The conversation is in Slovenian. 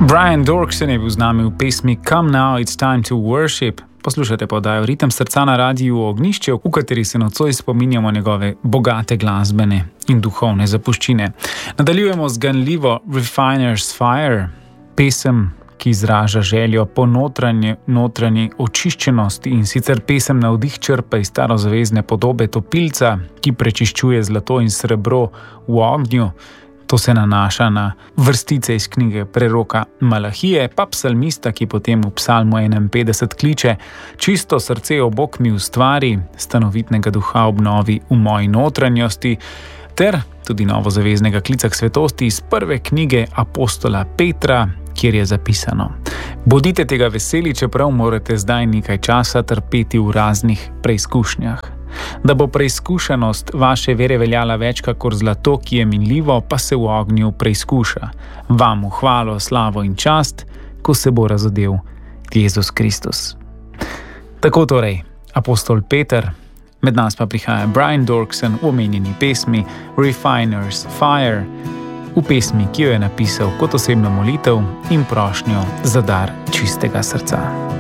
Brian Dorksen je bil z nami v pesmi Come Now, It's Time to Worship. Poslušate pa oddajo Ritem srca na radiju Ognjišče, v kateri se nocoj spominjamo njegove bogate glasbene in duhovne zapuščine. Nadaljujemo z ganljivo Refiner's Fire, pesem, ki izraža željo po notranji očiščenosti, in sicer pesem navdih črpa iz starozavezne podobe topilca, ki prečiščuje zlato in srebro v ognju. To se nanaša na vrstice iz knjige preroka Malahije, pa psalmista, ki potem v psalmu 51 kliče: čisto srce, o Bog mi ustvari, stanovitnega duha obnovi v moji notranjosti, ter tudi novozaveznega klica k svetosti iz prve knjige apostola Petra, kjer je zapisano: bodite tega veseli, čeprav morate zdaj nekaj časa trpeti v raznih preizkušnjah. Da bo preizkušenost vaše vere veljala več kakor zlato, ki je minljivo, pa se v ognju preizkuša. Vam v hvalo, slavo in čast, ko se bo razodel Jezus Kristus. Tako torej, apostol Peter, med nas pa prihaja Brian Dorksen v omenjeni pesmi Refiner's Fire, v pesmi, ki jo je napisal kot osebno molitev in prošnjo za dar čistega srca.